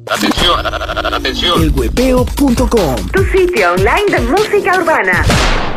Atención, atención. Elhuepeo.com, Tu sitio online de música urbana.